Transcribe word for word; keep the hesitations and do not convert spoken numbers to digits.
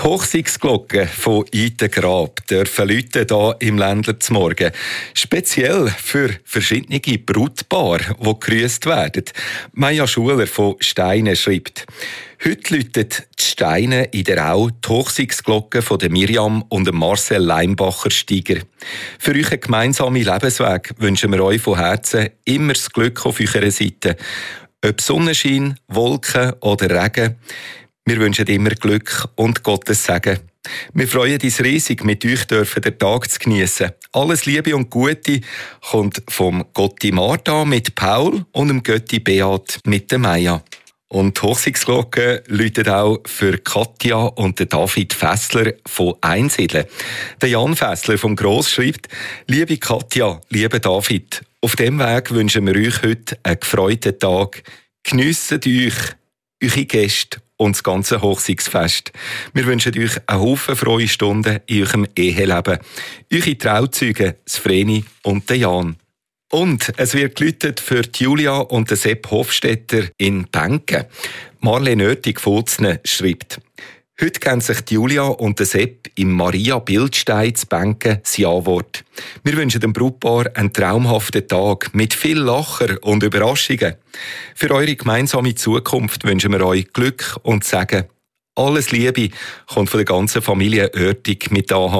Die Hochzeitsglocken von Itengrab dürfen läuten hier im Ländler zum Morgen. Speziell für verschiedene Brautpaare, die gegrüßt werden. Maja Schuler von Steine schreibt: Heute läuten die Steine in der Au die Hochzeitsglocken von Miriam und Marcel Leimbacher-Steiger. Für euren gemeinsamen Lebensweg wünschen wir euch von Herzen immer das Glück auf eurer Seite. Ob Sonnenschein, Wolken oder Regen, wir wünschen immer Glück und Gottes Segen. Wir freuen uns riesig, mit euch dürfen den Tag zu geniessen. Alles Liebe und Gute kommt vom Götti Martha mit Paul und dem Götti Beat mit der Maja. Und die Hochzeitsglocke läutet auch für Katja und den David Fessler von Einsiedeln. Der Jan Fessler vom Gross schreibt: Liebe Katja, lieber David, auf dem Weg wünschen wir euch heute einen gefreuten Tag. Geniesst euch, eure Gäste und das ganze Hochzeitsfest. Wir wünschen euch einen Haufen frohe Stunden in eurem Eheleben. Eure Trauzeugen, das Vreni und der Jan. Und es wird geläutet für die Julia und den Sepp Hofstetter in Benken. Marlene Nötig von Utzne schreibt: Heute kennen sich die Julia und der Sepp im Maria Bildstein zu Benken das Ja-Wort. Wir wünschen dem Brautpaar einen traumhaften Tag mit viel Lacher und Überraschungen. Für eure gemeinsame Zukunft wünschen wir euch Glück und Segen. Alles Liebe kommt von der ganzen Familie Oertig mit an.